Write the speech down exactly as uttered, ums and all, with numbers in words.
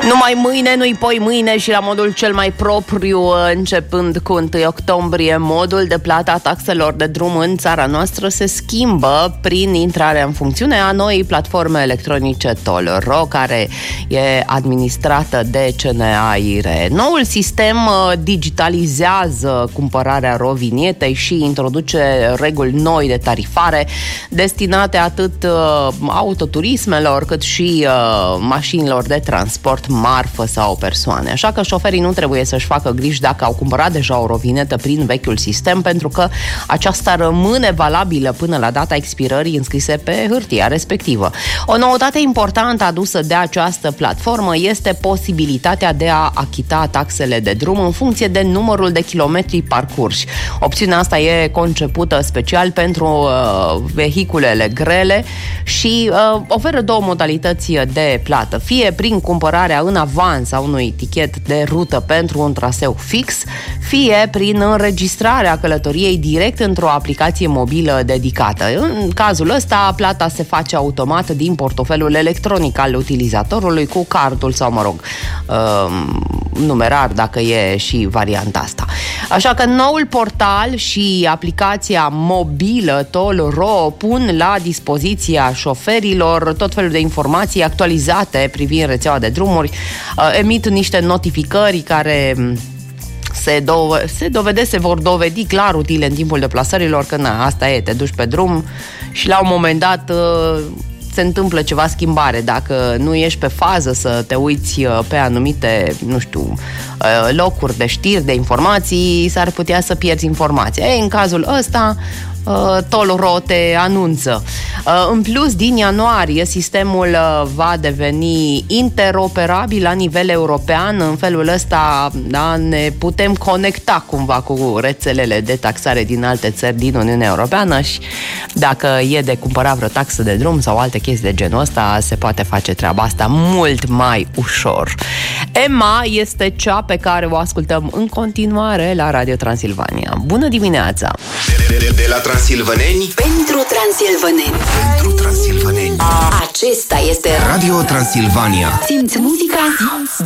Numai mâine, nu-i poi mâine și la modul cel mai propriu, începând cu întâi octombrie, modul de plată a taxelor de drum în țara noastră se schimbă prin intrarea în funcțiune a noii platforme electronice Toll.ro, care e administrată de C N A I R E. Noul sistem digitalizează cumpărarea rovinietei și introduce reguli noi de tarifare destinate atât autoturismelor cât și mașinilor de transport, marfă sau persoane. Așa că șoferii nu trebuie să-și facă griji dacă au cumpărat deja o rovinetă prin vechiul sistem, pentru că aceasta rămâne valabilă până la data expirării înscrise pe hârtia respectivă. O noutate importantă adusă de această platformă este posibilitatea de a achita taxele de drum în funcție de numărul de kilometri parcurși. Opțiunea asta e concepută special pentru uh, vehiculele grele și uh, oferă două modalități de plată, fie prin cumpărarea în avans a unui tichet de rută pentru un traseu fix, fie prin înregistrarea călătoriei direct într-o aplicație mobilă dedicată. În cazul ăsta, plata se face automat din portofelul electronic al utilizatorului cu cardul sau, mă rog, uh, numerar, dacă e și varianta asta. Așa că noul portal și aplicația mobilă Toll.ro pun la dispoziția șoferilor tot felul de informații actualizate privind rețeaua de drumuri, emit niște notificări care se, do- se dovede, se vor dovedi clar utile în timpul deplasărilor, că na, asta e, te duci pe drum și la un moment dat se întâmplă ceva schimbare. Dacă nu ești pe fază să te uiți pe anumite, nu știu, locuri de știri, de informații, s-ar putea să pierzi informația. Ei, în cazul ăsta, Toll.ro te anunță. În plus, din ianuarie, sistemul va deveni interoperabil la nivel european. În felul ăsta, da, ne putem conecta cumva cu rețelele de taxare din alte țări din Uniunea Europeană și dacă e de cumpărat vreo taxă de drum sau alte chestii de genul ăsta, se poate face treaba asta mult mai ușor. Emma este cea pe care o ascultăm în continuare la Radio Transilvania. Bună dimineața! De, de, de la Transilvaneni pentru transilvaneni. Pentru transilvaneni. Acesta este Radio Transilvania. Simți muzica?